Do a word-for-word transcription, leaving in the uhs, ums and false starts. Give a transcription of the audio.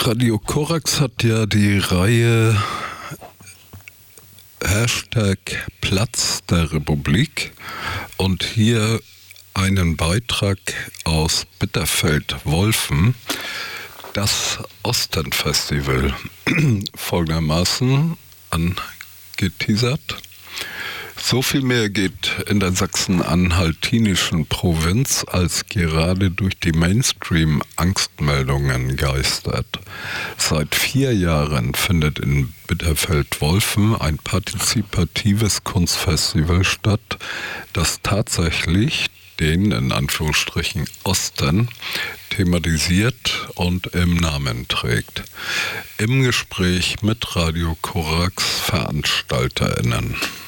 Radio Korax hat ja die Reihe Hashtag Platz der Republik und hier einen Beitrag aus Bitterfeld-Wolfen, das Ostenfestival, folgendermaßen angeteasert. So viel mehr geht in der sachsen-anhaltinischen Provinz, als gerade durch die Mainstream-Angstmeldungen geistert. Seit vier Jahren findet in Bitterfeld-Wolfen ein partizipatives Kunstfestival statt, das tatsächlich den, in Anführungsstrichen, Osten thematisiert und im Namen trägt. Im Gespräch mit Radio Korax VeranstalterInnen.